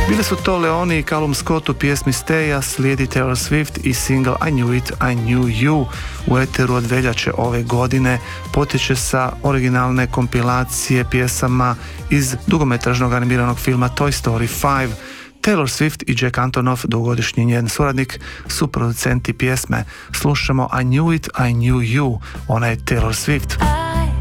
Bili su to Leoni i Callum Scott u pjesmi Stay, slijedi Taylor Swift i single I Knew It, I Knew You u eteru od veljače ove godine. Potječe sa originalne kompilacije pjesama iz dugometražnog animiranog filma Toy Story 5. Taylor Swift i Jack Antonoff, dugogodišnji njen suradnik, su producenti pjesme. Slušamo I Knew It, I Knew You, ona je Taylor Swift.